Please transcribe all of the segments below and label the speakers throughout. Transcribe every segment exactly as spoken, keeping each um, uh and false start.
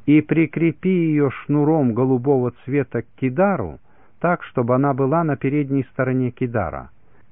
Speaker 1: и прикрепи ее шнуром голубого цвета к кидару, так, чтобы она была на передней стороне кидара.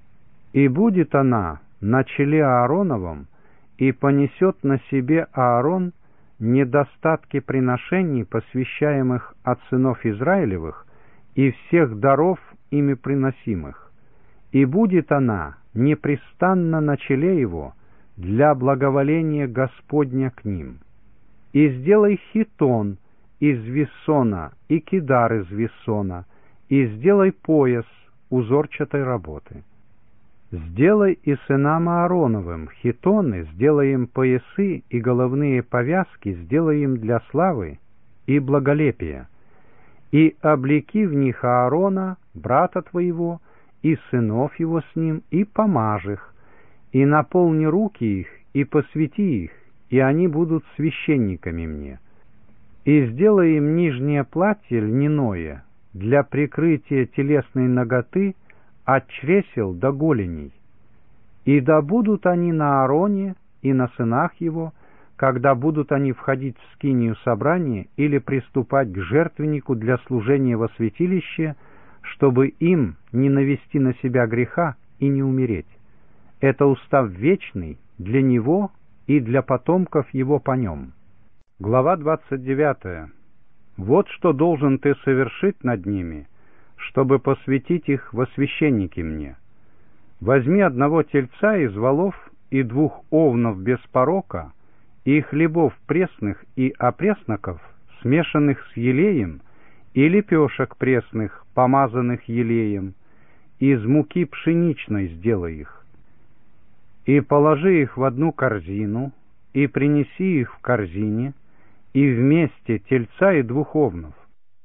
Speaker 1: И будет она на челе Аароновом, и понесет на себе Аарон недостатки приношений, посвящаемых от сынов Израилевых, и всех даров ими приносимых. И будет она непрестанно на челе его для благоволения Господня к ним. И сделай хитон из виссона и кидар из виссона, и сделай пояс узорчатой работы. Сделай и сынам Аароновым хитоны, сделай им поясы и головные повязки, сделай им для славы и благолепия. И облеки в них Аарона, брата твоего, и сынов его с ним, и помажь их, и наполни руки их, и посвяти их, и они будут священниками мне. И сделай им нижнее платье льняное для прикрытия телесной наготы от чресел до голеней. И да будут они на Аароне и на сынах его, когда будут они входить в скинию собрания или приступать к жертвеннику для служения во святилище, чтобы им не навести на себя греха и не умереть. Это устав вечный для него и для потомков его по нем. Глава двадцать девятая. Вот что должен ты совершить над ними, чтобы посвятить их во священники мне. Возьми одного тельца из волов и двух овнов без порока, и хлебов пресных и опресноков, смешанных с елеем, и лепешек пресных, помазанных елеем, из муки пшеничной сделай их. И положи их в одну корзину, и принеси их в корзине, и вместе тельца и двух овнов.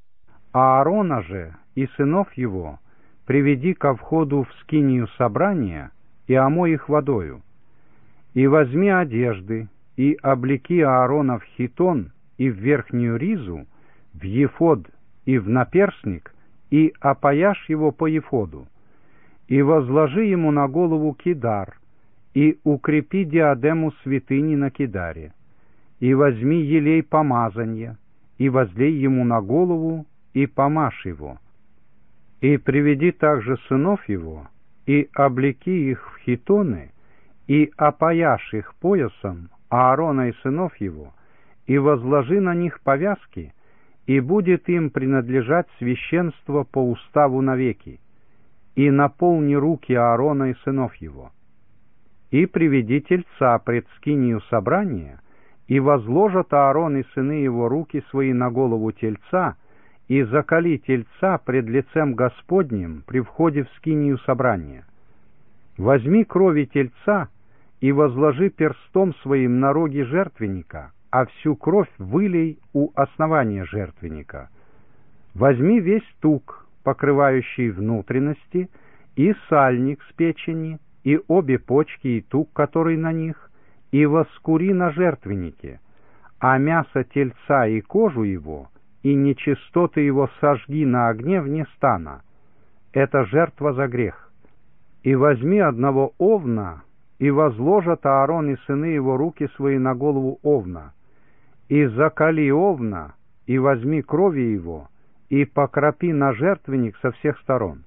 Speaker 1: А Аарона же и сынов его приведи ко входу в скинию собрания и омой их водою. И возьми одежды, и облеки Аарона в хитон и в верхнюю ризу, в ефод и в наперстник, и опояшь его по ефоду. И возложи ему на голову кидар, и укрепи диадему святыни на кидаре. И возьми елей помазанья, и возлей ему на голову, и помажь его. И приведи также сынов его, и облеки их в хитоны, и опояшь их поясом Аарона и сынов его, и возложи на них повязки, и будет им принадлежать священство по уставу навеки, и наполни руки Аарона и сынов его. И приведи тельца пред скинию собрания, и возложат Аарон и сыны его руки свои на голову тельца, и закали тельца пред лицем Господним при входе в скинию собрания. Возьми крови тельца и возложи перстом своим на роги жертвенника, а всю кровь вылей у основания жертвенника. Возьми весь тук, покрывающий внутренности, и сальник с печени, и обе почки, и тук, который на них, и воскури на жертвеннике, а мясо тельца и кожу его, и нечистоты его сожги на огне вне стана. Это жертва за грех. И возьми одного овна, и возложат Аарон и сыны его руки свои на голову овна, и закали овна, и возьми крови его, и покропи на жертвенник со всех сторон.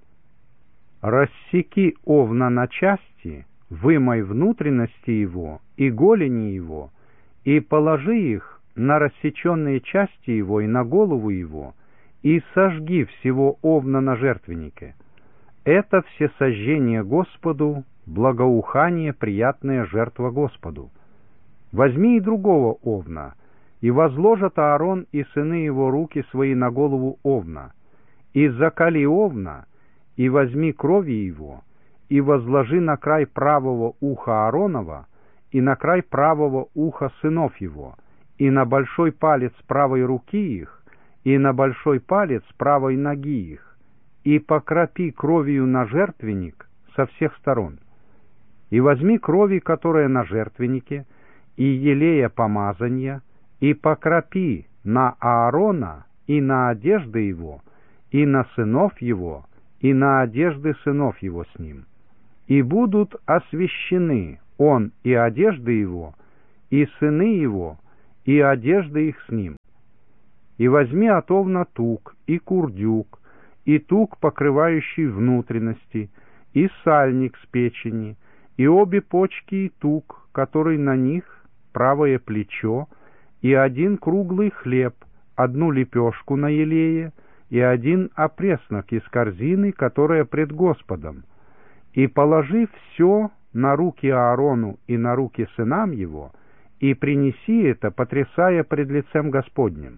Speaker 1: Рассеки овна на части, вымой внутренности его и голени его, и положи их на рассеченные части его и на голову его, и сожги всего овна на жертвеннике. Это всесожжение Господу, благоухание, приятная жертва Господу. Возьми и другого овна, и возложат Аарон и сыны его руки свои на голову овна, и закали овна, и возьми крови его, и возложи на край правого уха Ааронова, и на край правого уха сынов его, и на большой палец правой руки их, и на большой палец правой ноги их, и покропи кровью на жертвенник со всех сторон. И возьми крови, которая на жертвеннике, и елея помазанья, и покропи на Аарона и на одежды его, и на сынов его, и на одежды сынов его с ним. И будут освящены он и одежды его, и сыны его, и одежды их с ним. и возьми от овна тук, и курдюк, и тук, покрывающий внутренности, и сальник с печени, и обе почки и тук, который на них, правое плечо, и один круглый хлеб, одну лепешку на елее, и один опреснок из корзины, которая пред Господом, и положи все на руки Аарону и на руки сынам его, и принеси это, потрясая пред лицем Господним.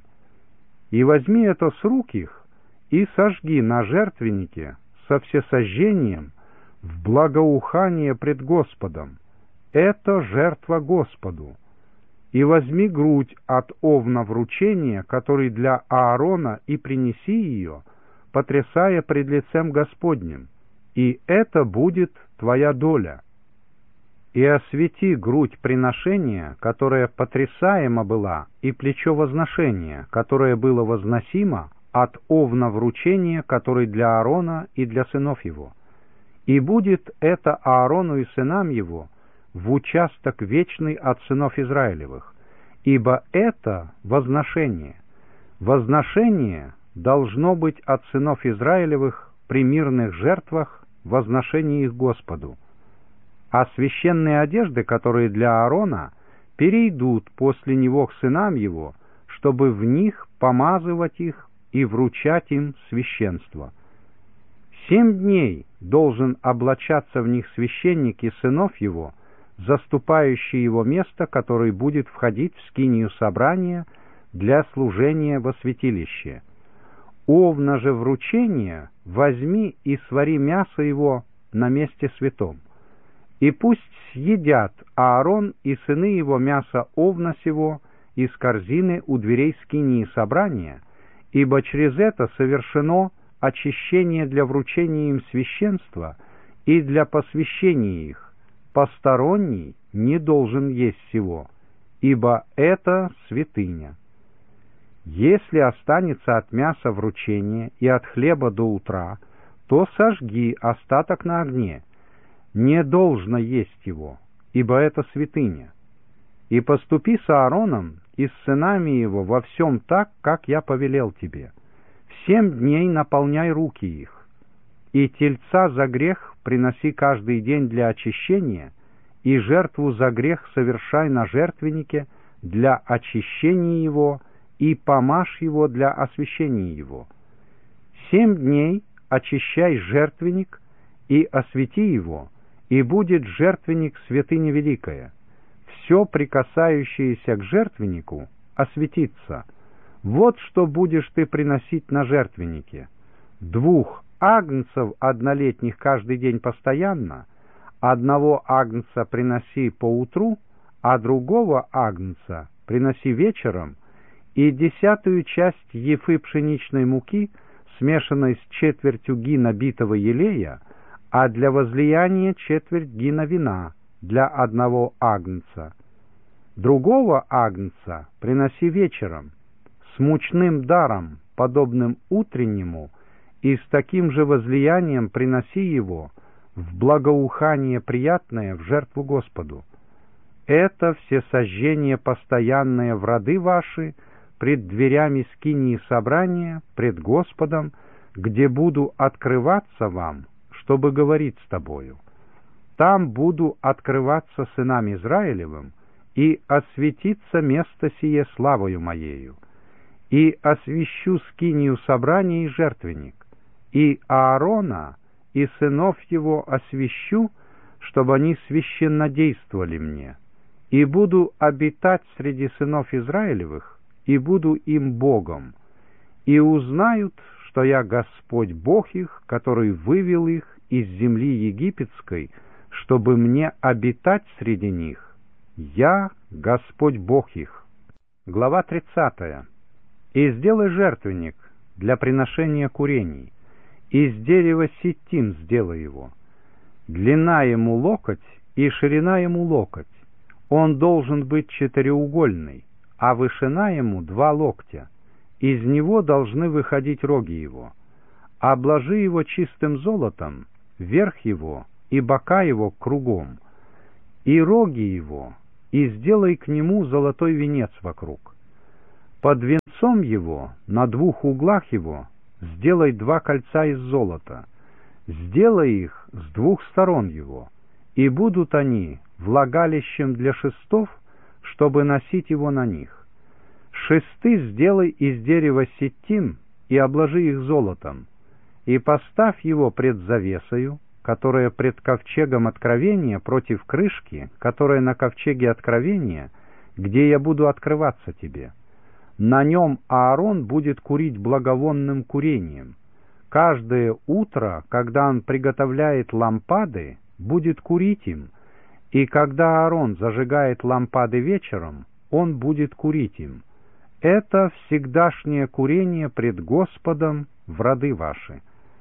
Speaker 1: И возьми это с рук их, и сожги на жертвеннике со всесожжением в благоухание пред Господом. Это жертва Господу. И возьми грудь от овна вручения, который для Аарона, и принеси ее, потрясая пред лицем Господним, и это будет твоя доля. И освети грудь приношения, которая потрясаема была, и плечо возношения, которое было возносимо от овна вручения, который для Аарона и для сынов его. И будет это Аарону и сынам его в участок вечный от сынов Израилевых, ибо это возношение. Возношение должно быть от сынов Израилевых при мирных жертвах, возношение их Господу. А священные одежды, которые для Аарона, перейдут после него к сынам его, чтобы в них помазывать их и вручать им священство. Семь дней должен облачаться в них священник и сынов его, заступающий его место, который будет входить в скинию собрания для служения во святилище. Овна же вручения возьми и свари мясо его на месте святом. И пусть съедят Аарон и сыны его мясо овна сего из корзины у дверей скинии собрания, ибо через это совершено очищение для вручения им священства и для посвящения их. Посторонний не должен есть сего, ибо это святыня. Если останется от мяса вручения и от хлеба до утра, то сожги остаток на огне. Не должно есть его, ибо это святыня. И поступи с Аароном и с сынами его во всем так, как я повелел тебе. В семь дней наполняй руки их. И тельца за грех приноси каждый день для очищения, и жертву за грех совершай на жертвеннике для очищения его, и помажь его для освящения его. Семь дней очищай жертвенник и освети его, и будет жертвенник святыня великая. Все прикасающееся к жертвеннику осветится. Вот что будешь ты приносить на жертвеннике: двух агнцев однолетних каждый день постоянно, одного агнца приноси поутру, а другого агнца приноси вечером, и десятую часть ефы пшеничной муки, смешанной с четвертью гина битого елея, а для возлияния четверть гина вина для одного агнца. Другого агнца приноси вечером, с мучным даром, подобным утреннему, и с таким же возлиянием приноси его в благоухание приятное в жертву Господу. Это всесожжение постоянное в роды ваши пред дверями скинии собрания, пред Господом, где буду открываться вам, чтобы говорить с тобою. Там буду открываться сынам Израилевым, и осветится место сие славою моею, и освящу скинию собрания и жертвенник, и Аарона и сынов его освящу, чтобы они священнодействовали мне, и буду обитать среди сынов Израилевых, и буду им Богом, и узнают, что я Господь Бог их, который вывел их из земли египетской, чтобы мне обитать среди них. Я Господь Бог их. Глава тридцатая. И сделай жертвенник для приношения курений, из дерева ситим сделай его. Длина ему локоть и ширина ему локоть. Он должен быть четыреугольный, а вышина ему два локтя. Из него должны выходить роги его. Обложи его чистым золотом, верх его и бока его кругом, и роги его, и сделай к нему золотой венец вокруг. Под венцом кольцом его, на двух углах его, сделай два кольца из золота, сделай их с двух сторон его, и будут они влагалищем для шестов, чтобы носить его на них. Шесты сделай из дерева ситим и обложи их золотом, и поставь его пред завесою, которая пред ковчегом откровения против крышки, которая на ковчеге откровения, где я буду открываться тебе. На нем Аарон будет курить благовонным курением. Каждое утро, когда он приготовляет лампады, будет курить им, и когда Аарон зажигает лампады вечером, он будет курить им. Это всегдашнее курение пред Господом в роды ваши.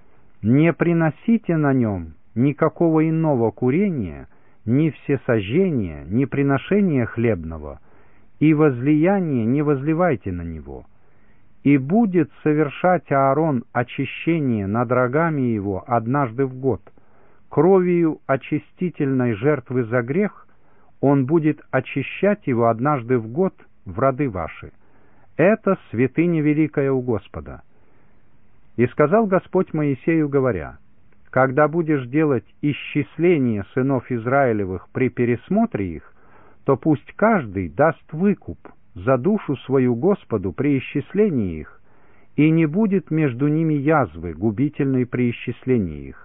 Speaker 1: Не приносите на нем никакого иного курения, ни всесожжения, ни приношения хлебного, и возлияние не возливайте на него. И будет совершать Аарон очищение над рогами его однажды в год. Кровью очистительной жертвы за грех он будет очищать его однажды в год в роды ваши. Это святыня великая у Господа. И сказал Господь Моисею, говоря: когда будешь делать исчисление сынов Израилевых при пересмотре их, то пусть каждый даст выкуп за душу свою Господу при исчислении их, и не будет между ними язвы, губительной при исчислении их.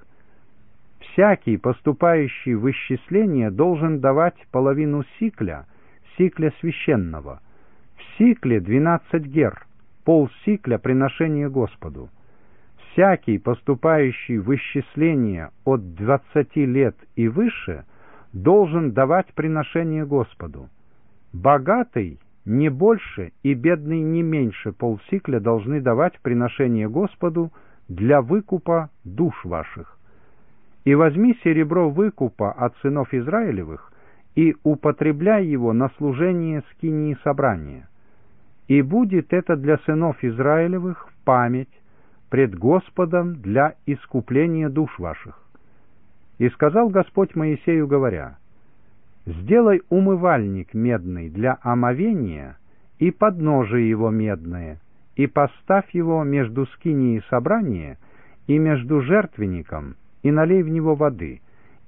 Speaker 1: Всякий, поступающий в исчисление, должен давать половину сикля, сикля священного. В сикле двенадцать гер, полсикля приношения Господу. Всякий, поступающий в исчисление от двадцати лет и выше, должен давать приношение Господу. Богатый не больше и бедный не меньше полсикля должны давать приношение Господу для выкупа душ ваших. И возьми серебро выкупа от сынов Израилевых и употребляй его на служение скинии собрания. И будет это для сынов Израилевых в память пред Господом для искупления душ ваших. И сказал Господь Моисею, говоря: сделай умывальник медный для омовения и подножие его медное, и поставь его между скинией собрания и между жертвенником, и налей в него воды.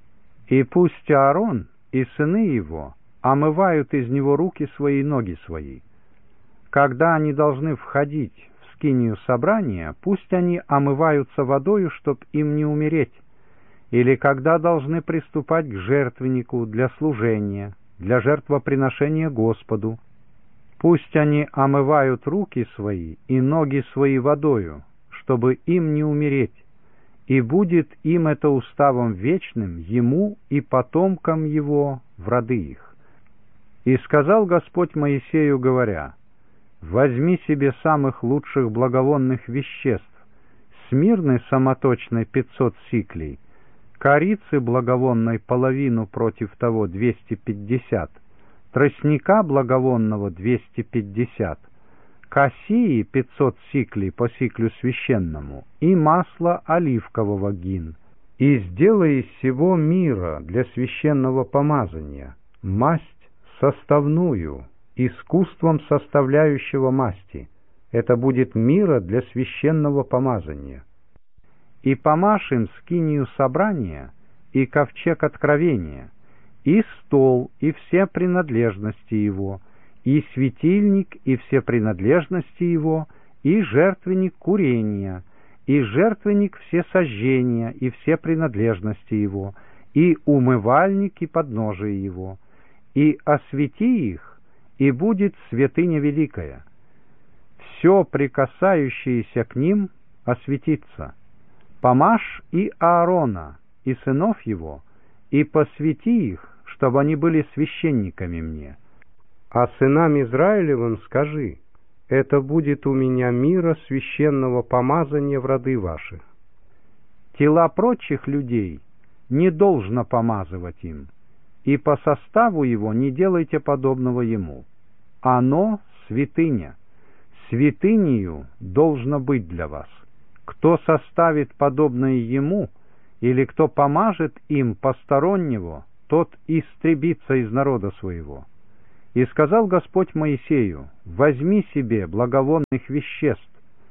Speaker 1: И пусть Аарон и сыны его омывают из него руки свои и ноги свои. Когда они должны входить в скинию собрания, пусть они омываются водою, чтоб им не умереть. Или когда должны приступать к жертвеннику для служения, для жертвоприношения Господу, пусть они омывают руки свои и ноги свои водою, чтобы им не умереть, и будет им это уставом вечным, ему и потомкам его в роды их. И сказал Господь Моисею, говоря: возьми себе самых лучших благовонных веществ, смирны самоточной пятьсот сиклей, корицы благовонной половину против того двести пятьдесят, тростника благовонного двести пятьдесят, кассии пятьсот сиклей по сиклю священному и масло оливкового гин. И сделай из всего мира для священного помазания масть составную, искусством составляющего масти. Это будет мира для священного помазания. И помажь им скинию собрания и ковчег откровения, и стол, и все принадлежности его, и светильник, и все принадлежности его, и жертвенник курения, и жертвенник всесожжения, и все принадлежности его, и умывальник, и подножие его, и освети их, и будет святыня великая. Все прикасающееся к ним осветится. Помажь и Аарона, и сынов его, и посвяти их, чтобы они были священниками мне. А сынам Израилевым скажи: это будет у меня мира священного помазания в роды ваши. Тела прочих людей не должно помазывать им, и по составу его не делайте подобного ему. Оно святыня, святынею должно быть для вас. Кто составит подобное ему, или кто помажет им постороннего, тот истребится из народа своего. И сказал Господь Моисею: возьми себе благовонных веществ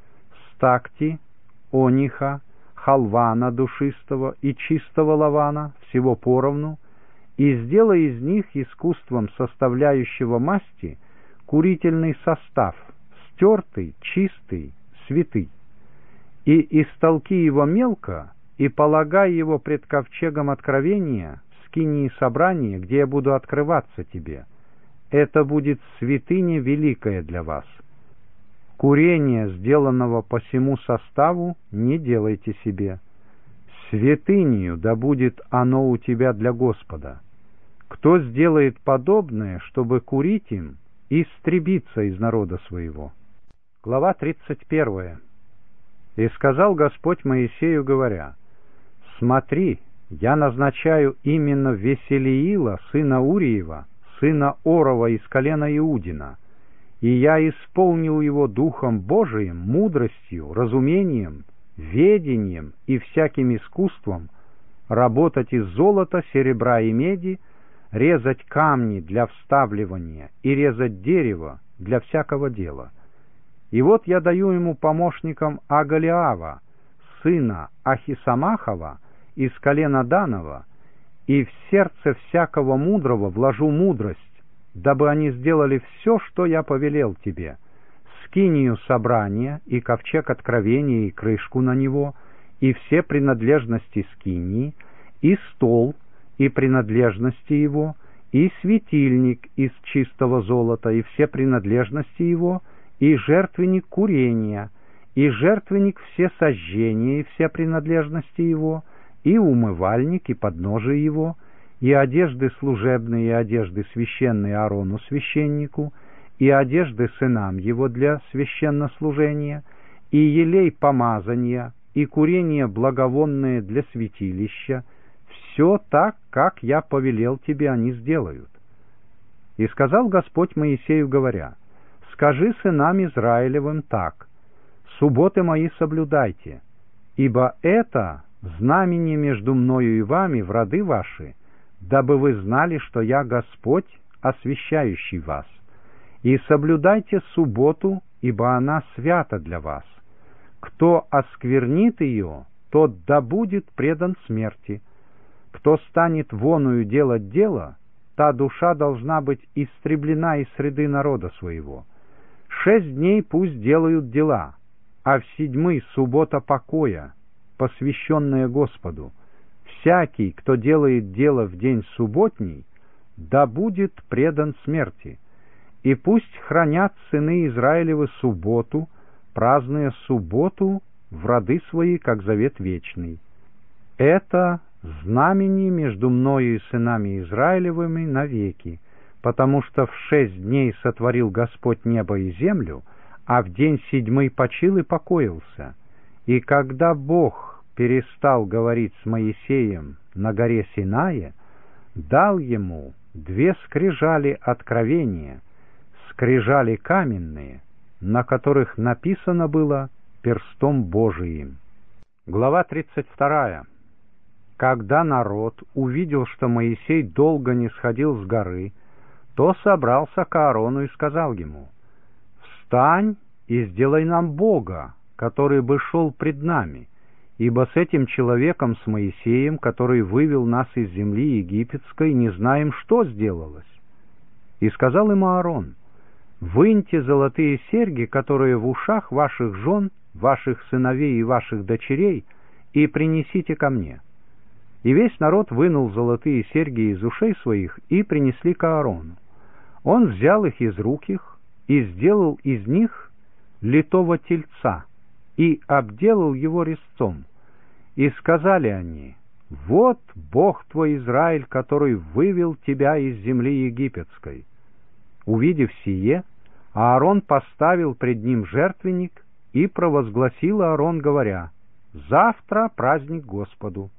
Speaker 1: стакти, ониха, халвана душистого и чистого лавана, всего поровну, и сделай из них искусством составляющего масти курительный состав, стертый, чистый, святый. И истолки его мелко, и полагай его пред ковчегом откровения в скинии собрания, где я буду открываться тебе. Это будет святыня великая для вас. Курение, сделанного по сему составу, не делайте себе. Святынею да будет оно у тебя для Господа. Кто сделает подобное, чтобы курить им, истребится из народа своего». Глава тридцать первая. «И сказал Господь Моисею, говоря: смотри, я назначаю именно Веселиила, сына Уриева, сына Орова из колена Иудина, и я исполнил его Духом Божиим, мудростью, разумением, ведением и всяким искусством работать из золота, серебра и меди, резать камни для вставливания и резать дерево для всякого дела. И вот я даю ему помощником Агалиава, сына Ахисамахова, из колена Данова, и в сердце всякого мудрого вложу мудрость, дабы они сделали все, что я повелел тебе: скинию собрания и ковчег откровения и крышку на него, и все принадлежности скинии, и стол, и принадлежности его, и светильник из чистого золота, и все принадлежности его, и жертвенник курения, и жертвенник всесожжения, и все принадлежности его, и умывальник, и подножие его, и одежды служебные, и одежды священные Аарону священнику, и одежды сынам его для священнослужения, и елей помазания, и курение благовонное для святилища. Все так, как я повелел тебе, они сделают. И сказал Господь Моисею, говоря: скажи сынам Израилевым так: субботы мои соблюдайте, ибо это знамение между мною и вами в роды ваши, дабы вы знали, что я Господь, освящающий вас. И соблюдайте субботу, ибо она свята для вас. Кто осквернит ее, тот да будет предан смерти. Кто станет воную делать дело, та душа должна быть истреблена из среды народа своего. Шесть дней пусть делают дела, а в седьмый суббота покоя, посвященная Господу. Всякий, кто делает дело в день субботний, да будет предан смерти. И пусть хранят сыны Израилевы субботу, празднуя субботу в роды свои, как завет вечный. Это знамение между мною и сынами Израилевыми навеки, потому что в шесть дней сотворил Господь небо и землю, а в день седьмой почил и покоился. И когда Бог перестал говорить с Моисеем на горе Синае, дал ему две скрижали откровения, скрижали каменные, на которых написано было перстом Божиим. Глава тридцать вторая. Когда народ увидел, что Моисей долго не сходил с горы, то собрался к Аарону и сказал ему: «Встань и сделай нам Бога, который бы шел пред нами, ибо с этим человеком, с Моисеем, который вывел нас из земли египетской, не знаем, что сделалось». И сказал им Аарон: «Выньте золотые серьги, которые в ушах ваших жен, ваших сыновей и ваших дочерей, и принесите ко мне». И весь народ вынул золотые серьги из ушей своих и принесли к Аарону. Он взял их из рук их и сделал из них литого тельца и обделал его резцом. И сказали они: «Вот Бог твой Израиль, который вывел тебя из земли египетской». Увидев сие, Аарон поставил пред ним жертвенник, и провозгласил Аарон, говоря: «Завтра праздник Господу».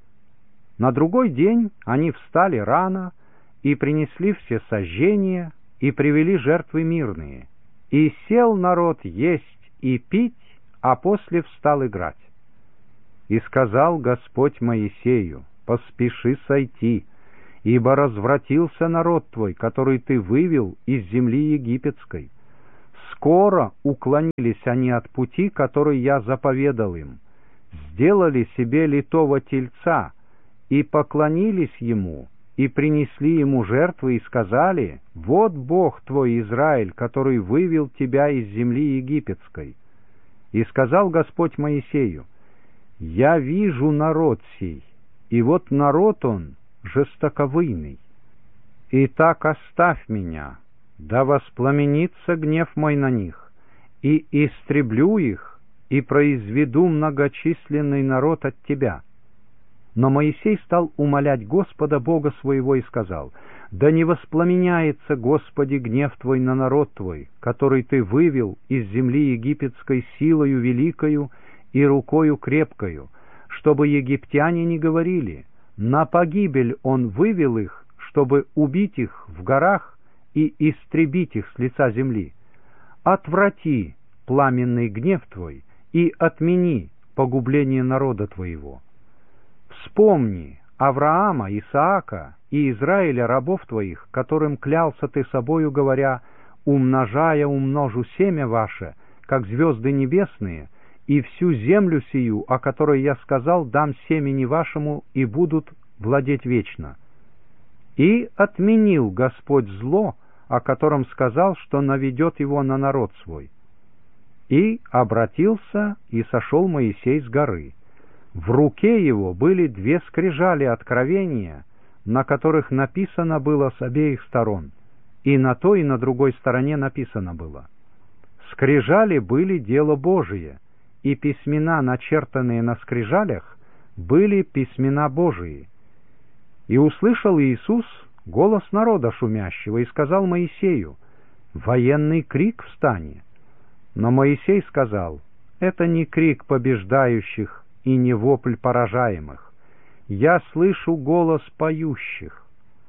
Speaker 1: На другой день они встали рано и принесли все сожжения и привели жертвы мирные. И сел народ есть и пить, а после встал играть. И сказал Господь Моисею: «Поспеши сойти, ибо развратился народ твой, который ты вывел из земли египетской. Скоро уклонились они от пути, который я заповедал им, сделали себе литого тельца и поклонились ему, и принесли ему жертвы, и сказали: «Вот Бог твой, Израиль, который вывел тебя из земли египетской». И сказал Господь Моисею: «Я вижу народ сей, и вот народ он жестоковыйный. Итак, оставь меня, да воспламенится гнев мой на них, и истреблю их, и произведу многочисленный народ от тебя». Но Моисей стал умолять Господа Бога своего и сказал: «Да не воспламеняется, Господи, гнев Твой на народ Твой, который Ты вывел из земли египетской силою великою и рукою крепкою, чтобы египтяне не говорили: на погибель Он вывел их, чтобы убить их в горах и истребить их с лица земли. Отврати пламенный гнев Твой и отмени погубление народа Твоего. Вспомни Авраама, Исаака и Израиля, рабов Твоих, которым клялся Ты собою, говоря: умножая умножу семя ваше, как звезды небесные, и всю землю сию, о которой я сказал, дам семени вашему, и будут владеть вечно. И отменил Господь зло, о котором сказал, что наведет его на народ свой. И обратился, и сошел Моисей с горы. В руке его были две скрижали откровения, на которых написано было с обеих сторон, и на той, и на другой стороне написано было. Скрижали были дело Божие, и письмена, начертанные на скрижалях, были письмена Божии. И услышал Иисус голос народа шумящего, и сказал Моисею: «Военный крик встане». Но Моисей сказал: «Это не крик побеждающих и не вопль поражаемых. Я слышу голос поющих».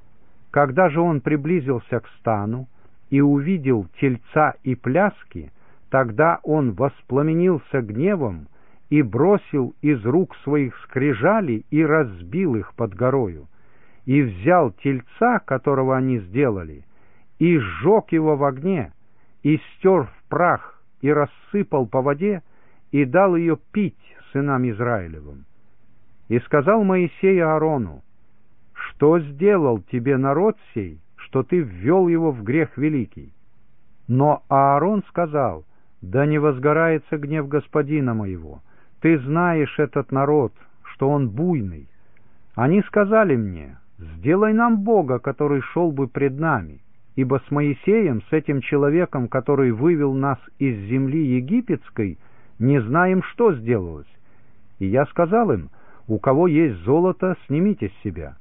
Speaker 1: Когда же он приблизился к стану и увидел тельца и пляски, тогда он воспламенился гневом и бросил из рук своих скрижали и разбил их под горою, и взял тельца, которого они сделали, и сжег его в огне, и стер в прах, и рассыпал по воде, и дал ее пить сынам Израилевым. И сказал Моисей Аарону: «Что сделал тебе народ сей, что ты ввел его в грех великий?» Но Аарон сказал: «Да не возгорается гнев господина моего. Ты знаешь этот народ, что он буйный. Они сказали мне: сделай нам Бога, который шел бы пред нами, ибо с Моисеем, с этим человеком, который вывел нас из земли египетской, не знаем, что сделалось. И я сказал им: у кого есть золото, снимите с себя.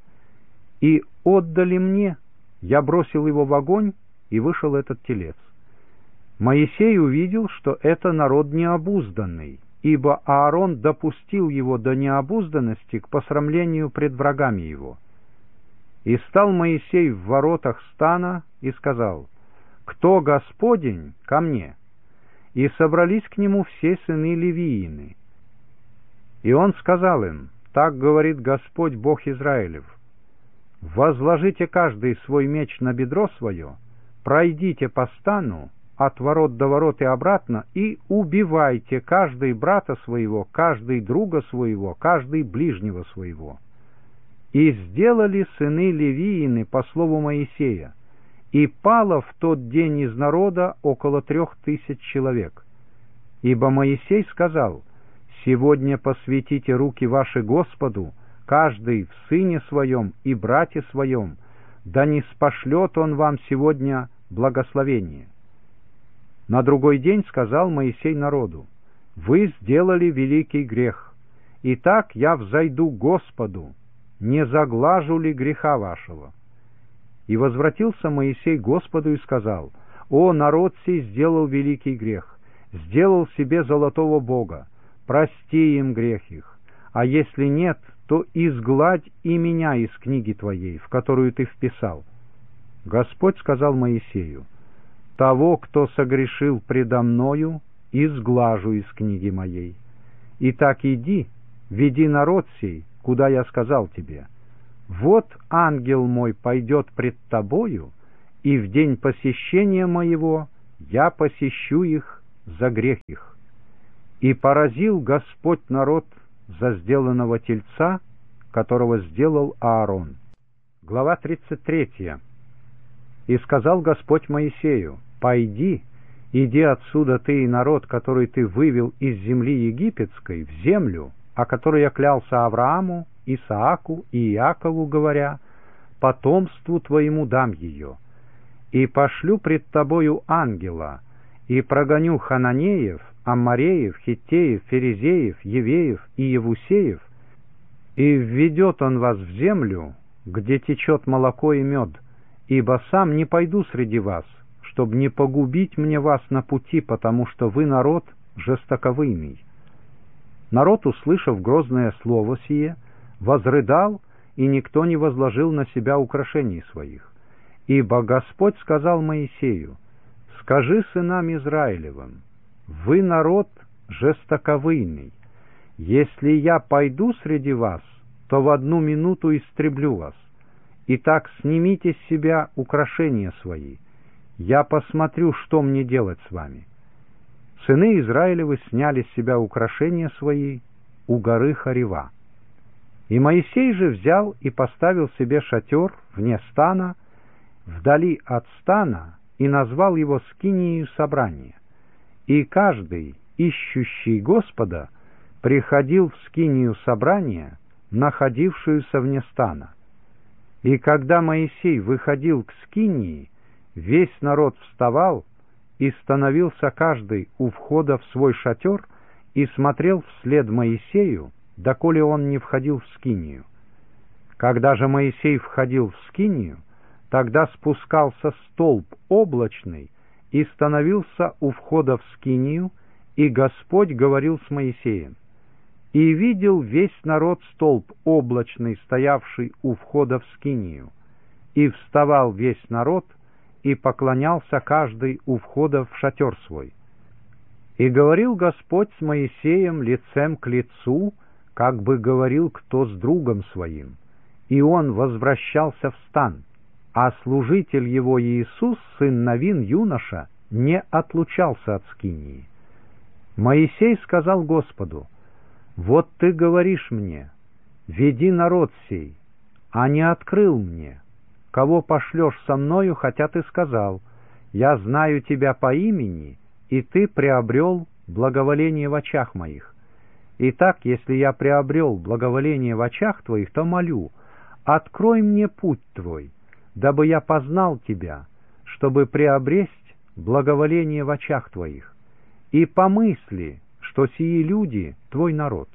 Speaker 1: И отдали мне, я бросил его в огонь, и вышел этот телец. Моисей увидел, что это народ необузданный, ибо Аарон допустил его до необузданности к посрамлению пред врагами его. И стал Моисей в воротах стана и сказал: «Кто Господень, ко мне?» И собрались к нему все сыны Левиины. И он сказал им: «Так говорит Господь Бог Израилев: возложите каждый свой меч на бедро свое, пройдите по стану от ворот до ворот и обратно, и убивайте каждый брата своего, каждый друга своего, каждый ближнего своего». И сделали сыны Левиины по слову Моисея, и пало в тот день из народа около трех тысяч человек. Ибо Моисей сказал: «Сегодня посвятите руки ваши Господу, каждый в сыне своем и брате своем, да не спошлет он вам сегодня благословение». На другой день сказал Моисей народу: «Вы сделали великий грех. Итак, я взойду к Господу, не заглажу ли греха вашего?» И возвратился Моисей к Господу и сказал: «О, народ сей сделал великий грех, сделал себе золотого бога, прости им грех их, а если нет, то изгладь и меня из книги твоей, в которую ты вписал». Господь сказал Моисею: «Того, кто согрешил предо мною, изглажу из книги моей. Итак, иди, веди народ сей, куда я сказал тебе. Вот ангел мой пойдет пред тобою, и в день посещения моего я посещу их за грех их. И поразил Господь народ за сделанного тельца, которого сделал Аарон». Глава тридцать третья. «И сказал Господь Моисею: пойди, иди отсюда ты и народ, который ты вывел из земли египетской, в землю, о которой я клялся Аврааму, Исааку и Иакову, говоря: потомству твоему дам ее. И пошлю пред тобою ангела, и прогоню хананеев, аммореев, хиттеев, ферезеев, евеев и евусеев, и введет он вас в землю, где течет молоко и мед, ибо сам не пойду среди вас, чтобы не погубить мне вас на пути, потому что вы народ жестоковыйный». Народ, услышав грозное слово сие, возрыдал, и никто не возложил на себя украшений своих. Ибо Господь сказал Моисею: «Скажи сынам Израилевым: вы народ жестоковыйный. Если я пойду среди вас, то в одну минуту истреблю вас. Итак, снимите с себя украшения свои. Я посмотрю, что мне делать с вами». Сыны Израилевы сняли с себя украшения свои у горы Харева. И Моисей же взял и поставил себе шатер вне стана, вдали от стана, и назвал его скинией собрания. И каждый, ищущий Господа, приходил в скинию собрания, находившуюся вне стана. И когда Моисей выходил к скинии, весь народ вставал, и становился каждый у входа в свой шатер и смотрел вслед Моисею, доколе он не входил в скинию. Когда же Моисей входил в скинию, тогда спускался столб облачный и становился у входа в скинию, и Господь говорил с Моисеем. И видел весь народ столб облачный, стоявший у входа в скинию, и вставал весь народ, и поклонялся каждый у входа в шатер свой. И говорил Господь с Моисеем лицем к лицу, как бы говорил кто с другом своим, и он возвращался в стан, а служитель его Иисус, сын Навин, юноша, не отлучался от скинии. Моисей сказал Господу: «Вот ты говоришь мне: веди народ сей, а не открыл мне, кого пошлешь со мною, хотя ты сказал: я знаю тебя по имени, и ты приобрел благоволение в очах моих. Итак, если я приобрел благоволение в очах твоих, то молю: открой мне путь твой, дабы я познал тебя, чтобы приобресть благоволение в очах твоих, и помысли, что сии люди — твой народ».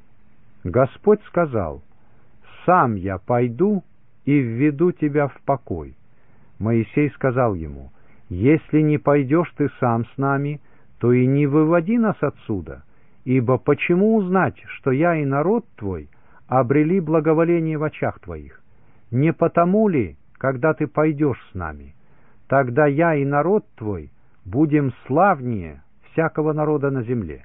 Speaker 1: Господь сказал: «Сам я пойду и введу тебя в покой». Моисей сказал ему: «Если не пойдешь ты сам с нами, то и не выводи нас отсюда, ибо почему узнать, что я и народ твой обрели благоволение в очах твоих? Не потому ли, когда ты пойдешь с нами, тогда я и народ твой будем славнее всякого народа на земле?»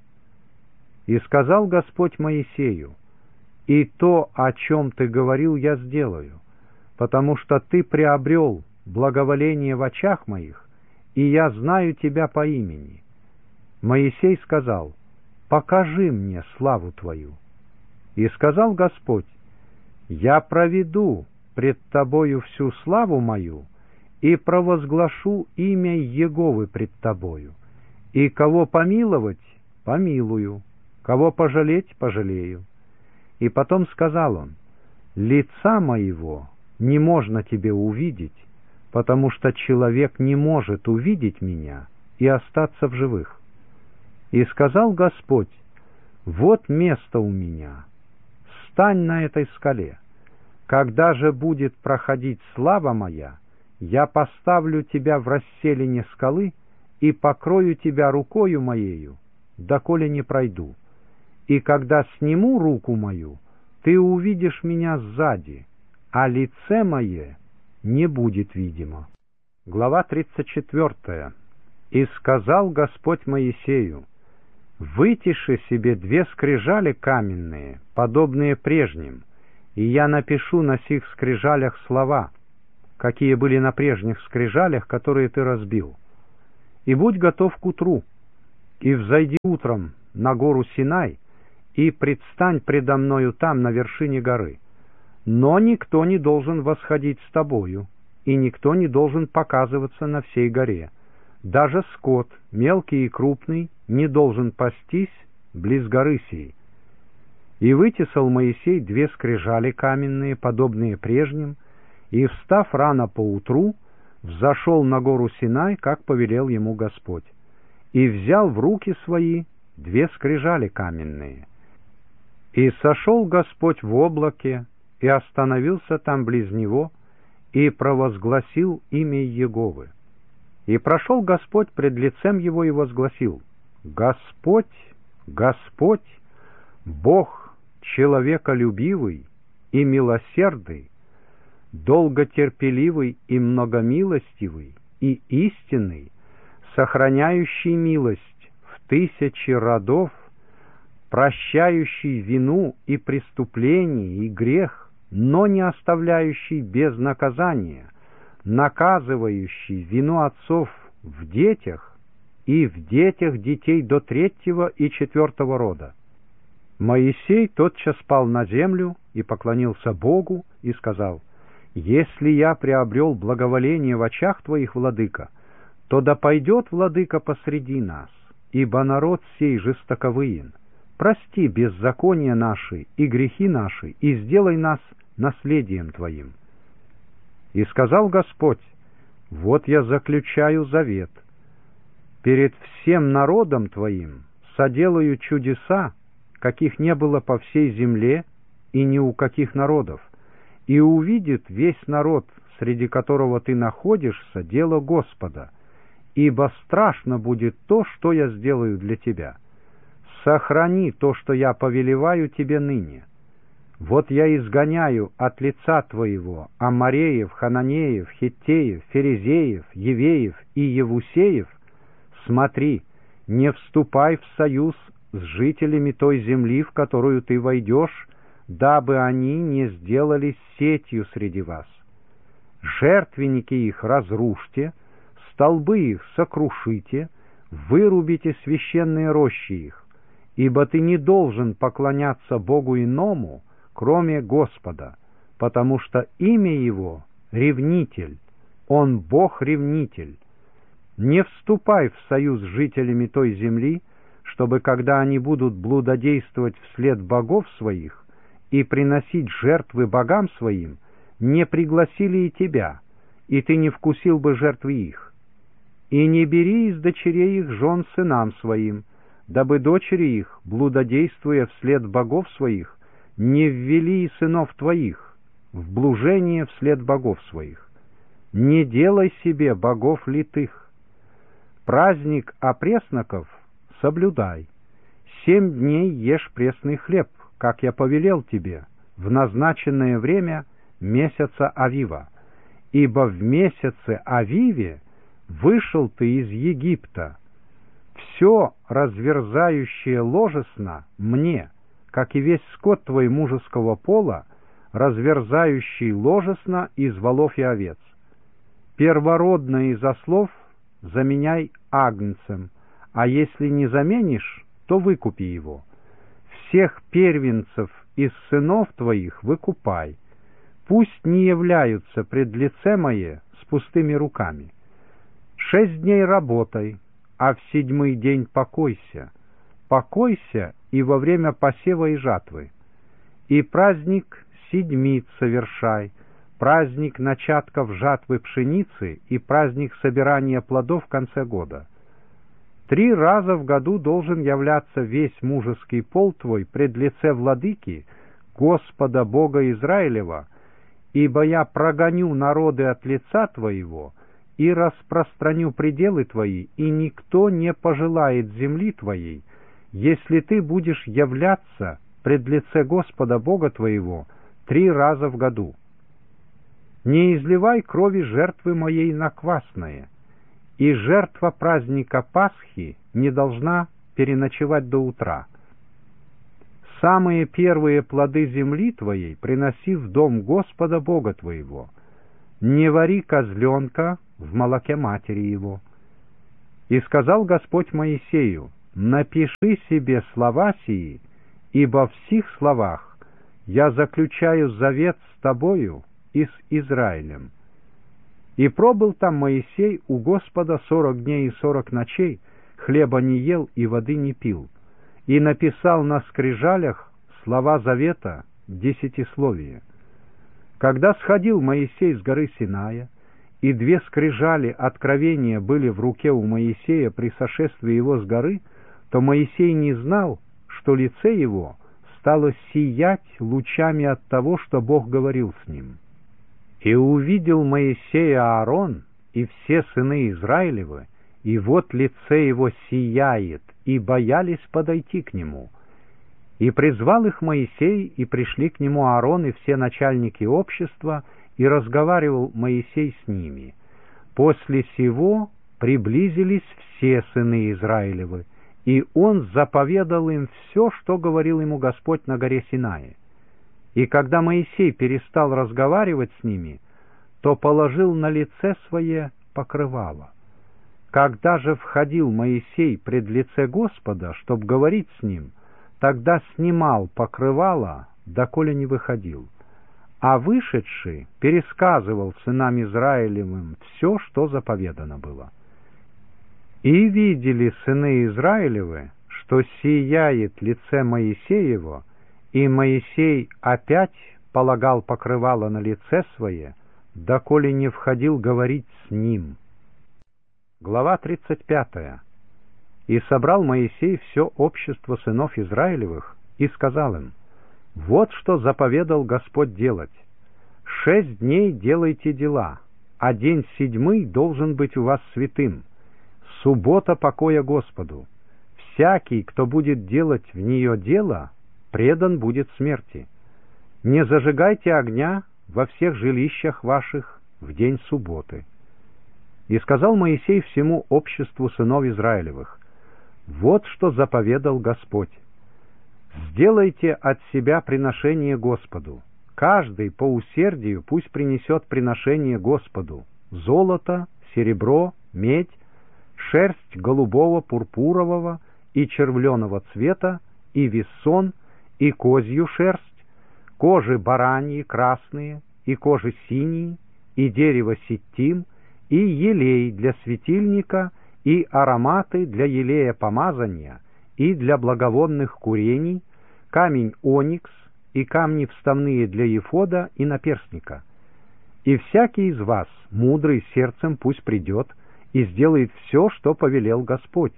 Speaker 1: И сказал Господь Моисею: «И то, о чем ты говорил, я сделаю, потому что ты приобрел благоволение в очах моих, и я знаю тебя по имени». Моисей сказал: «Покажи мне славу твою». И сказал Господь: «Я проведу пред тобою всю славу мою и провозглашу имя Еговы пред тобою, и кого помиловать — помилую, кого пожалеть — пожалею». И потом сказал он: «Лица моего не можно тебе увидеть, потому что человек не может увидеть меня и остаться в живых». И сказал Господь: «Вот место у меня, стань на этой скале. Когда же будет проходить слава моя, я поставлю тебя в расселине скалы и покрою тебя рукою моею, доколе не пройду. И когда сниму руку мою, ты увидишь меня сзади, а лице мое не будет видимо». Глава тридцать четвертая. «И сказал Господь Моисею: вытиши себе две скрижали каменные, подобные прежним, и я напишу на сих скрижалях слова, какие были на прежних скрижалях, которые ты разбил. И будь готов к утру, и взойди утром на гору Синай, и предстань предо мною там, на вершине горы. Но никто не должен восходить с тобою, и никто не должен показываться на всей горе. Даже скот, мелкий и крупный, не должен пастись близ горы сей. И вытесал Моисей две скрижали каменные, подобные прежним, и, встав рано поутру, взошел на гору Синай, как повелел ему Господь, и взял в руки свои две скрижали каменные. И сошел Господь в облаке, и остановился там близ него, и провозгласил имя Иеговы. И прошел Господь пред лицем его и возгласил: Господь, Господь, Бог человеколюбивый и милосердный, долготерпеливый и многомилостивый и истинный, сохраняющий милость в тысячи родов, прощающий вину и преступление и грех, но не оставляющий без наказания, наказывающий вину отцов в детях и в детях детей до третьего и четвертого рода. Моисей тотчас пал на землю и поклонился Богу и сказал: «Если я приобрел благоволение в очах твоих, владыка, то да пойдет владыка посреди нас, ибо народ сей жестоковыен. Прости беззакония наши и грехи наши, и сделай нас наследием твоим». И сказал Господь: «Вот я заключаю завет. Перед всем народом твоим соделаю чудеса, каких не было по всей земле и ни у каких народов, и увидит весь народ, среди которого ты находишься, дело Господа, ибо страшно будет то, что я сделаю для тебя. Сохрани то, что я повелеваю тебе ныне. Вот я изгоняю от лица твоего Амореев, Хананеев, Хиттеев, Ферезеев, Евеев и Евусеев. Смотри, не вступай в союз с жителями той земли, в которую ты войдешь, дабы они не сделались сетью среди вас. Жертвенники их разрушьте, столбы их сокрушите, вырубите священные рощи их, ибо ты не должен поклоняться Богу иному, кроме Господа, потому что имя Его — Ревнитель, Он Бог-ревнитель. Не вступай в союз с жителями той земли, чтобы, когда они будут блудодействовать вслед богов своих и приносить жертвы богам своим, не пригласили и тебя, и ты не вкусил бы жертвы их. И не бери из дочерей их жен сынам своим, дабы дочери их, блудодействуя вслед богов своих, не ввели и сынов твоих в блужение вслед богов своих. Не делай себе богов литых. Праздник опресноков соблюдай. Семь дней ешь пресный хлеб, как я повелел тебе, в назначенное время месяца Авива. Ибо в месяце Авиве вышел ты из Египта. Все разверзающее ложесно мне, как и весь скот твой мужеского пола, разверзающий ложесно из волов и овец. Первородное из ослов заменяй агнцем, а если не заменишь, то выкупи его. Всех первенцев из сынов твоих выкупай. Пусть не являются пред лице мое с пустыми руками. Шесть дней работай, а в седьмой день покойся. Покойся и во время посева и жатвы. И праздник седмиц совершай, праздник начатков жатвы пшеницы и праздник собирания плодов в конце года. Три раза в году должен являться весь мужеский пол твой пред лице владыки, Господа Бога Израилева, ибо я прогоню народы от лица твоего и распространю пределы твои, и никто не пожелает земли твоей, если ты будешь являться пред лице Господа Бога твоего три раза в году. Не изливай крови жертвы моей на квасное, и жертва праздника Пасхи не должна переночевать до утра. самые первые плоды земли твоей приноси в дом Господа Бога твоего. Не вари козленка в молоке матери его. И сказал Господь Моисею: напиши себе слова сии, ибо в сих словах я заключаю завет с тобою и с Израилем. И пробыл там Моисей у Господа сорок дней и сорок ночей, хлеба не ел и воды не пил, и написал на скрижалях слова завета десятисловия. Когда сходил Моисей с горы Синая, и две скрижали откровения были в руке у Моисея при сошествии его с горы, то Моисей не знал, что лице его стало сиять лучами от того, что Бог говорил с ним. И увидел Моисея Аарон и все сыны Израилевы, и вот лице его сияет, и боялись подойти к нему. И призвал их Моисей, и пришли к нему Аарон и все начальники общества, и разговаривал Моисей с ними. После сего приблизились все сыны Израилевы, и он заповедал им все, что говорил ему Господь на горе Синае. И когда Моисей перестал разговаривать с ними, то положил на лице свое покрывало. Когда же входил Моисей пред лице Господа, чтоб говорить с ним, тогда снимал покрывало, доколе не выходил. А вышедший пересказывал сынам Израилевым все, что заповедано было. И видели сыны Израилевы, что сияет лице Моисеево, и Моисей опять полагал покрывало на лице свое, доколе не входил говорить с ним. Глава тридцать пятая. И собрал Моисей все общество сынов Израилевых, и сказал им: вот что заповедал Господь делать. Шесть дней делайте дела, а день седьмый должен быть у вас святым. Суббота покоя Господу. Всякий, кто будет делать в нее дело, предан будет смерти. Не зажигайте огня во всех жилищах ваших в день субботы. И сказал Моисей всему обществу сынов Израилевых: вот что заповедал Господь. Сделайте от себя приношение Господу. Каждый по усердию пусть принесет приношение Господу: золото, серебро, медь, шерсть голубого, пурпурового и червленого цвета, и вессон, и козью шерсть, кожи бараньи красные, и кожи синие, и дерево ситтим, и елей для светильника, и ароматы для елея помазания, и для благовонных курений, камень оникс, и камни вставные для ефода и наперстника. И всякий из вас, мудрый сердцем, пусть придет и сделает все, что повелел Господь: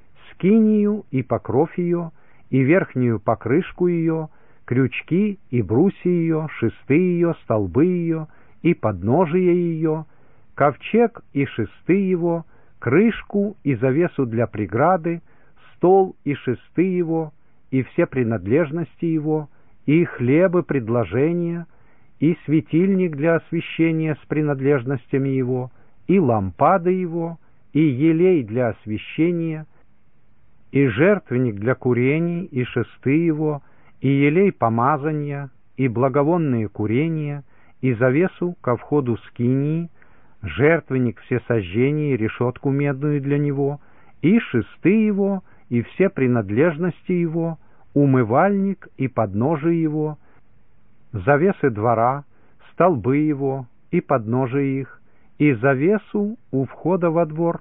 Speaker 1: скинию и покров ее, и верхнюю покрышку ее, крючки и брусья ее, шесты ее, столбы ее, и подножие ее, ковчег и шесты его, крышку и завесу для преграды, стол и шесты его, и все принадлежности его, и хлебы предложения, и светильник для освещения с принадлежностями его, и лампады его, и елей для освещения, и жертвенник для курений, и шесты его, и елей помазания, и благовонные курения, и завесу ко входу скинии, жертвенник всесожжения, решетку медную для него, и шесты его, и все принадлежности его, умывальник и подножие его, завесы двора, столбы его и подножие их, и завесу у входа во двор,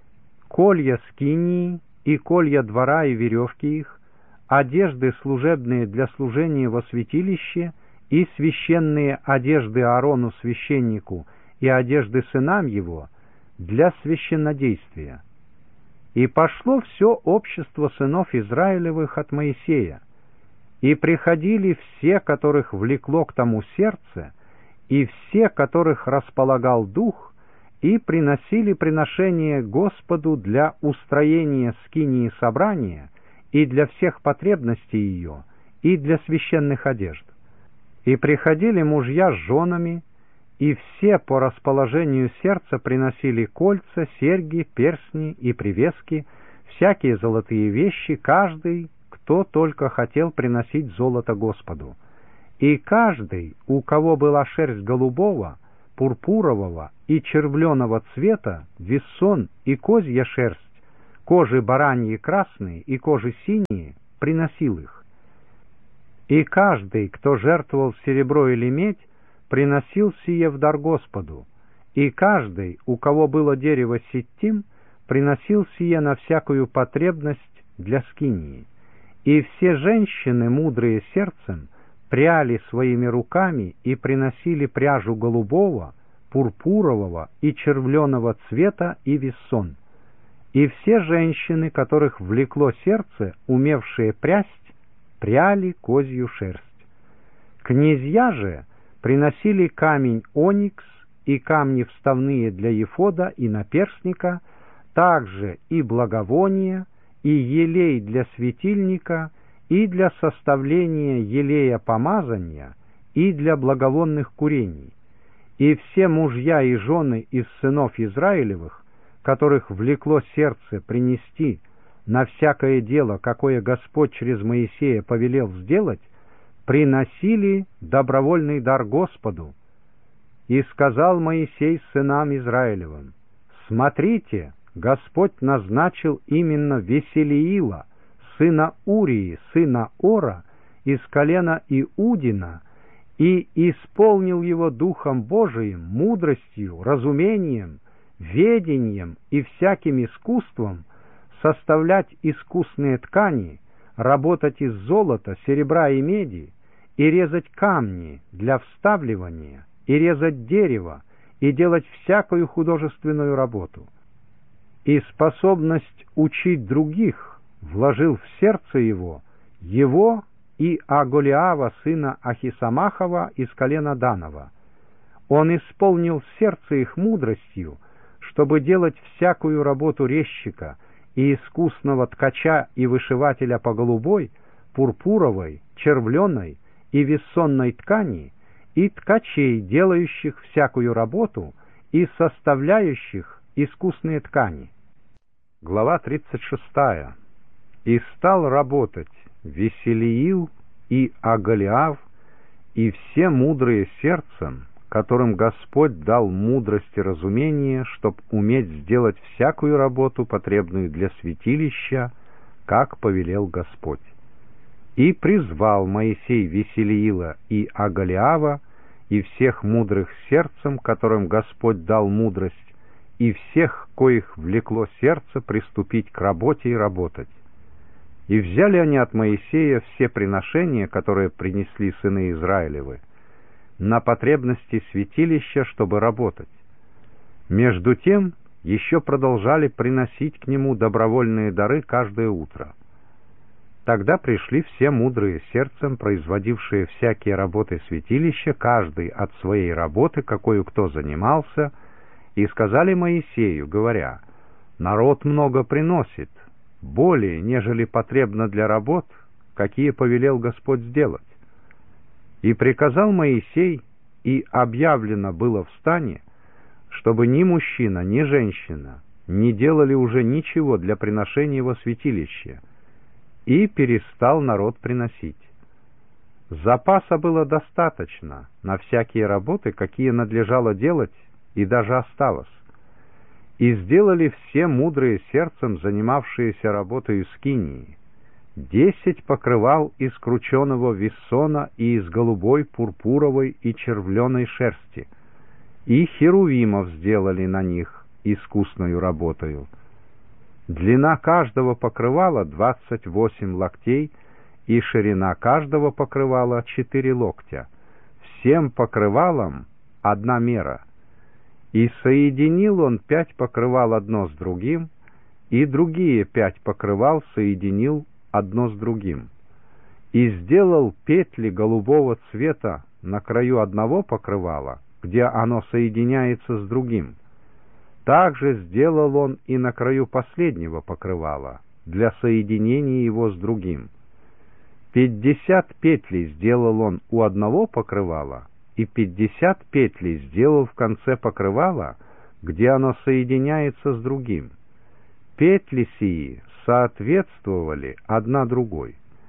Speaker 1: колья скинии и колья двора и веревки их, одежды служебные для служения во святилище, и священные одежды Аарону священнику и одежды сынам его для священнодействия. И пошло все общество сынов Израилевых от Моисея, и приходили все, которых влекло к тому сердце, и все, которых располагал дух, и приносили приношение Господу для устроения скинии собрания, и для всех потребностей ее, и для священных одежд. И приходили мужья с женами, и все по расположению сердца приносили кольца, серьги, перстни и привески, всякие золотые вещи, каждый, кто только хотел приносить золото Господу. И каждый, у кого была шерсть голубого, пурпурового и червленого цвета, вессон и козья шерсть, кожи бараньи красные и кожи синие, приносил их. И каждый, кто жертвовал серебро или медь, приносил сие в дар Господу. И каждый, у кого было дерево ситтим, приносил сие на всякую потребность для скинии. И все женщины, мудрые сердцем, пряли своими руками и приносили пряжу голубого, пурпурового и червленого цвета и вессон. И все женщины, которых влекло сердце, умевшие прясть, пряли козью шерсть. Князья же приносили камень оникс и камни вставные для ефода и наперстника, также и благовония, и елей для светильника, и для составления елея помазания, и для благовонных курений. И все мужья и жены из сынов Израилевых, которых влекло сердце принести на всякое дело, какое Господь через Моисея повелел сделать, приносили добровольный дар Господу. И сказал Моисей сынам Израилевым: «Смотрите, Господь назначил именно Веселиила, сына Урии, сына Ора, из колена Иудина, и исполнил его Духом Божиим, мудростью, разумением, ведением и всяким искусством составлять искусные ткани, работать из золота, серебра и меди, и резать камни для вставливания, и резать дерево, и делать всякую художественную работу. И способность учить других вложил в сердце его, его и Аголиава, сына Ахисамахова, из колена Данова. Он исполнил сердце их мудростью, чтобы делать всякую работу резчика и искусного ткача и вышивателя по голубой, пурпуровой, червленой и вессонной ткани, и ткачей, делающих всякую работу и составляющих искусные ткани». Глава тридцать шестая. «И стал работать Веселиил и Аголиав, и все мудрые сердцем, которым Господь дал мудрость и разумение, чтоб уметь сделать всякую работу, потребную для святилища, как повелел Господь. И призвал Моисей Веселиила и Аголиава, и всех мудрых сердцем, которым Господь дал мудрость, и всех, коих влекло сердце, приступить к работе и работать. И взяли они от Моисея все приношения, которые принесли сыны Израилевы, на потребности святилища, чтобы работать. Между тем еще продолжали приносить к нему добровольные дары каждое утро. Тогда пришли все мудрые сердцем, производившие всякие работы святилища, каждый от своей работы, какою кто занимался, и сказали Моисею, говоря: «Народ много приносит, более, нежели потребно для работ, какие повелел Господь сделать». И приказал Моисей, и объявлено было в стане, чтобы ни мужчина, ни женщина не делали уже ничего для приношения во святилище, и перестал народ приносить. Запаса было достаточно на всякие работы, какие надлежало делать, и даже осталось. И сделали все мудрые сердцем, занимавшиеся работой скинии, десять покрывал из крученого вессона и из голубой, пурпуровой и червленой шерсти, и херувимов сделали на них искусную работою. Длина каждого покрывала двадцать восемь локтей, и ширина каждого покрывала четыре локтя. Всем покрывалам одна мера. И соединил он пять покрывал одно с другим, и другие пять покрывал соединил одно с другим. И сделал петли голубого цвета на краю одного покрывала, где оно соединяется с другим. Также сделал он и на краю последнего покрывала, для соединения его с другим. Пятьдесят петлей сделал он у одного покрывала, и пятьдесят петлей сделал в конце покрывала, где оно соединяется с другим. Петли сии соответствовали одна другой.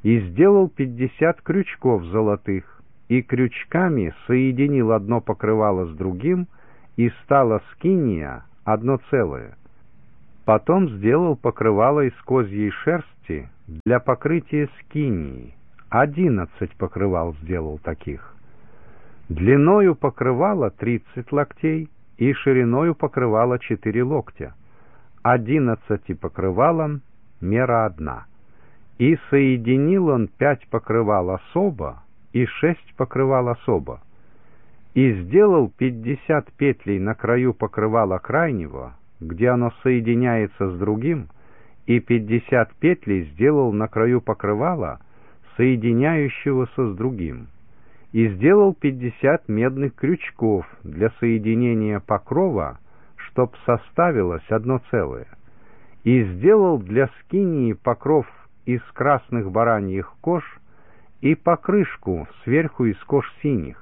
Speaker 1: И сделал пятьдесят крючков золотых, и крючками соединил одно покрывало с другим, и стала скиния одно целое. Потом сделал покрывало из козьей шерсти для покрытия скинии. Одиннадцать покрывал сделал таких. Длиною покрывала тридцать локтей, и шириною покрывала четыре локтя. Одиннадцати покрывалам мера одна. И соединил он пять покрывал особо и шесть покрывал особо. И сделал пятьдесят петлей на краю покрывала крайнего, где оно соединяется с другим, и пятьдесят петлей сделал на краю покрывала, соединяющегося с другим. И сделал пятьдесят медных крючков для соединения покрова, чтоб составилось одно целое. И сделал для скинии покров из красных бараньих кож и покрышку сверху из кож синих.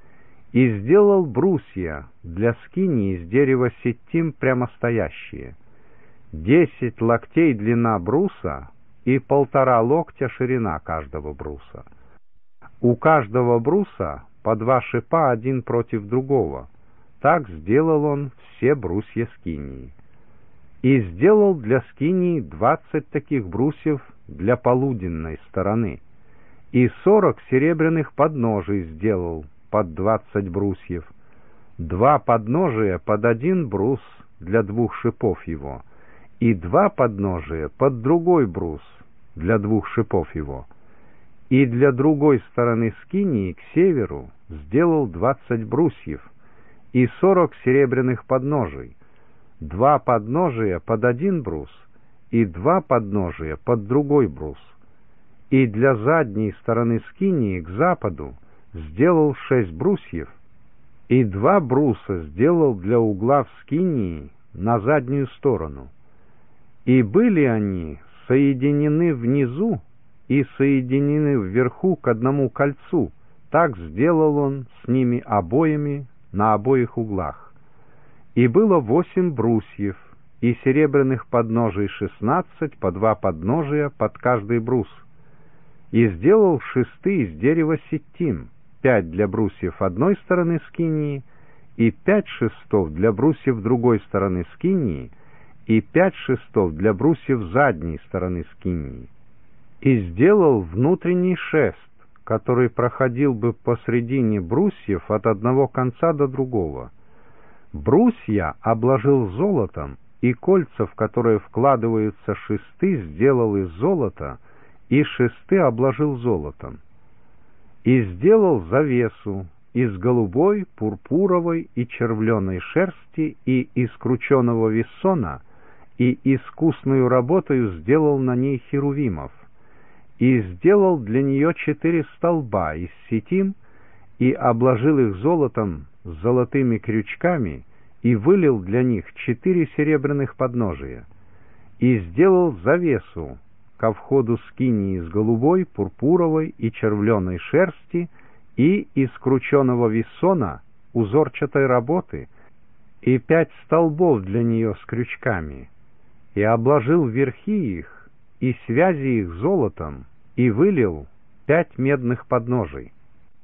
Speaker 1: И сделал брусья для скинии из дерева ситим прямостоящие. Десять локтей длина бруса и полтора локтя ширина каждого бруса. У каждого бруса по два шипа один против другого. Так сделал он все брусья скинии. И сделал для скинии двадцать таких брусьев для полуденной стороны. И сорок серебряных подножий сделал под двадцать брусьев. Два подножия под один брус для двух шипов его, и два подножия под другой брус для двух шипов его. И для другой стороны скинии к северу сделал двадцать брусьев и сорок серебряных подножий, два подножия под один брус и два подножия под другой брус. И для задней стороны скинии к западу сделал шесть брусьев, и два бруса сделал для угла в скинии на заднюю сторону. И были они соединены внизу и соединены вверху к одному кольцу. Так сделал он с ними обоими на обоих углах. И было восемь брусьев, и серебряных подножий шестнадцать, по два подножия под каждый брус. И сделал шесты из дерева ситим, пять для брусьев одной стороны скинии, и пять шестов для брусьев другой стороны скинии, и пять шестов для брусьев задней стороны скинии. И сделал внутренний шест, который проходил бы посредине брусьев от одного конца до другого. Брусья обложил золотом, и кольца, в которые вкладываются шесты, сделал из золота, и шесты обложил золотом. И сделал завесу из голубой, пурпуровой и червленой шерсти и из крученого виссона, и искусную работою сделал на ней херувимов. И сделал для нее четыре столба из ситим, и обложил их золотом с золотыми крючками, и вылил для них четыре серебряных подножия. И сделал завесу ко входу скинии из голубой, пурпуровой и червленой шерсти и из крученого виссона узорчатой работы, и пять столбов для нее с крючками, и обложил верхи их и связи их золотом, и вылил пять медных подножий.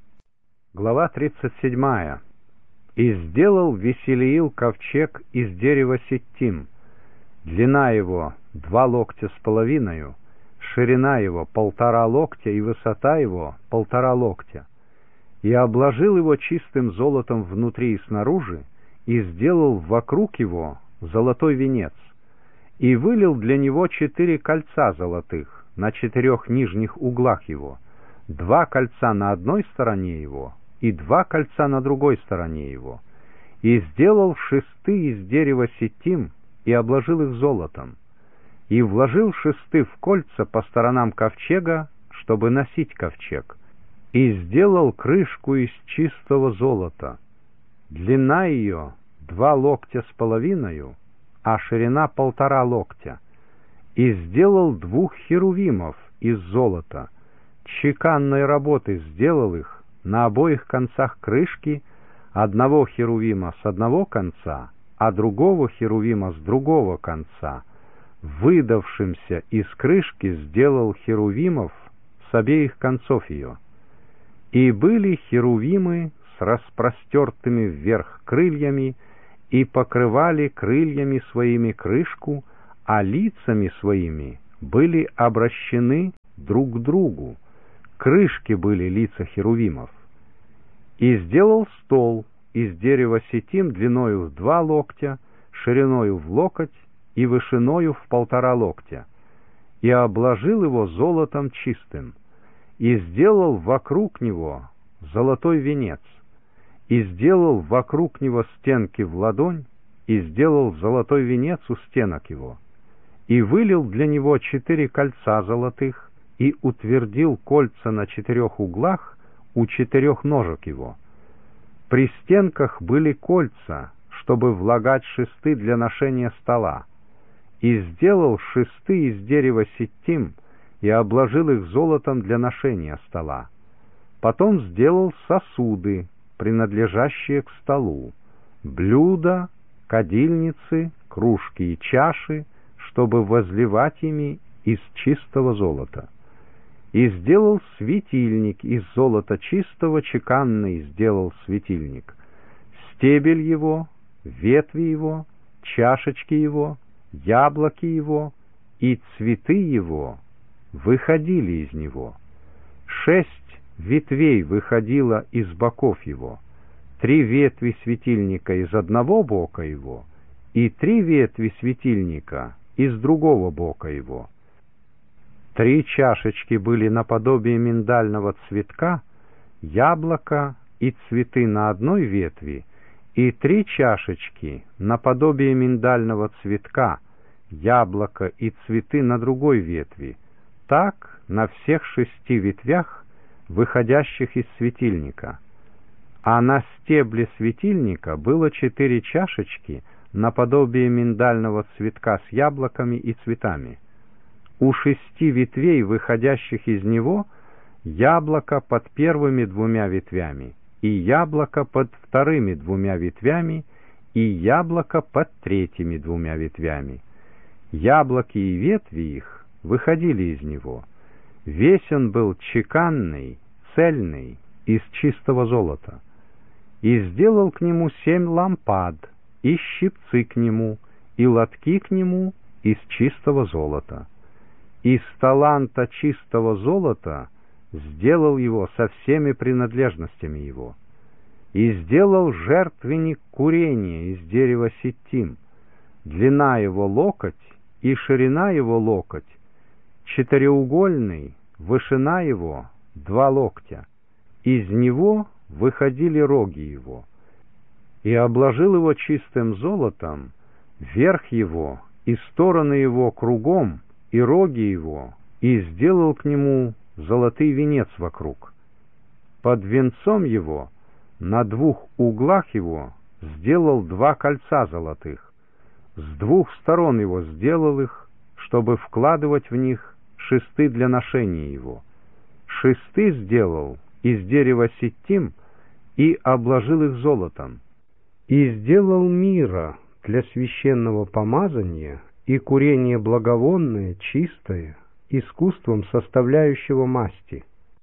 Speaker 1: Глава тридцать седьмая. И сделал Веселиил ковчег из дерева ситим. Длина его два локтя с половиною, ширина его полтора локтя и высота его полтора локтя. И обложил его чистым золотом внутри и снаружи, и сделал вокруг его золотой венец, и вылил для него четыре кольца золотых на четырех нижних углах его, два кольца на одной стороне его и два кольца на другой стороне его, и сделал шесты из дерева ситим и обложил их золотом, и вложил шесты в кольца по сторонам ковчега, чтобы носить ковчег, и сделал крышку из чистого золота. Длина ее два локтя с половиною, а ширина полтора локтя. И сделал двух херувимов из золота, чеканной работы сделал их на обоих концах крышки, одного херувима с одного конца, а другого херувима с другого конца. Выдавшимся из крышки сделал херувимов с обеих концов ее. И были херувимы с распростертыми вверх крыльями, и покрывали крыльями своими крышку, а лицами своими были обращены друг к другу. Крышки были лица херувимов. И сделал стол из дерева ситим длиною в два локтя, шириною в локоть и вышиною в полтора локтя, и обложил его золотом чистым, и сделал вокруг него золотой венец, и сделал вокруг него стенки в ладонь, и сделал золотой венец у стенок его, и вылил для него четыре кольца золотых, и утвердил кольца на четырех углах у четырех ножек его. При стенках были кольца, чтобы влагать шесты для ношения стола, и сделал шесты из дерева ситим, и обложил их золотом для ношения стола. Потом сделал сосуды, принадлежащие к столу, блюда, кадильницы, кружки и чаши, чтобы возливать ими из чистого золота. И сделал светильник из золота чистого, чеканный сделал светильник. Стебель его, ветви его, чашечки его, яблоки его и цветы его выходили из него. Шесть ветвей выходило из боков его, три ветви светильника из одного бока его и три ветви светильника из другого бока его. Три чашечки были наподобие миндального цветка, яблоко и цветы на одной ветви, и три чашечки наподобие миндального цветка, яблоко и цветы на другой ветви, так на всех шести ветвях, выходящих из светильника. А на стебле светильника было четыре чашечки наподобие миндального цветка с яблоками и цветами. У шести ветвей, выходящих из него, яблоко под первыми двумя ветвями, и яблоко под вторыми двумя ветвями, и яблоко под третьими двумя ветвями. Яблоки и ветви их выходили из него. Весь он был чеканный, цельный, из чистого золота. И сделал к нему семь лампад, и щипцы к нему, и лотки к нему из чистого золота. Из таланта чистого золота сделал его со всеми принадлежностями его. И сделал жертвенник курения из дерева ситим, длина его локоть и ширина его локоть, четыреугольный, вышина его два локтя. Из него выходили роги его. И обложил его чистым золотом, верх его и стороны его кругом, и роги его, и сделал к нему золотый венец вокруг. Под венцом его, на двух углах его, сделал два кольца золотых. С двух сторон его сделал их, чтобы вкладывать в них шесты для ношения его. Шесты сделал из дерева ситим и обложил их золотом. И сделал мира для священного помазания и курение благовонное, чистое, искусством составляющего масти.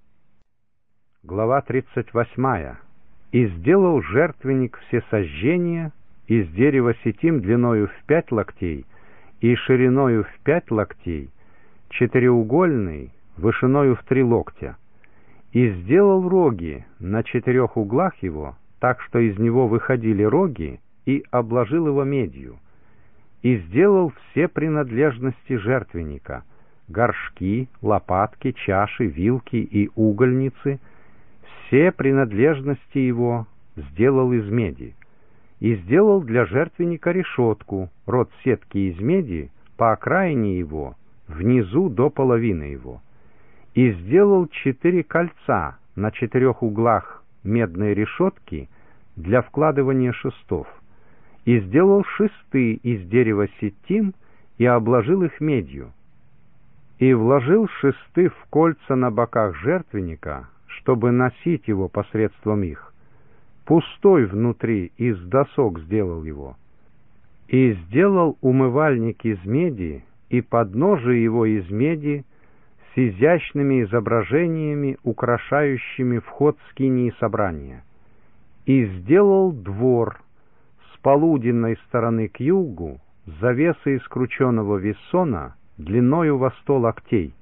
Speaker 1: Глава тридцать восьмая. И сделал жертвенник всесожжения из дерева ситим длиною в пять локтей и шириною в пять локтей, четыреугольный, вышиною в три локтя. И сделал роги на четырех углах его, так что из него выходили роги, и обложил его медью. И сделал все принадлежности жертвенника, горшки, лопатки, чаши, вилки и угольницы, все принадлежности его сделал из меди. И сделал для жертвенника решетку, род сетки из меди, по окраине его, внизу до половины его. И сделал четыре кольца на четырех углах медной решетки для вкладывания шестов. И сделал шесты из дерева ситим и обложил их медью. И вложил шесты в кольца на боках жертвенника, чтобы носить его посредством их. Пустой внутри из досок сделал его. И сделал умывальник из меди, и подножие его из меди, с изящными изображениями, украшающими вход скинии собрания, и сделал двор с полуденной стороны к югу, завесы из крученого вессона длиною во сто локтей,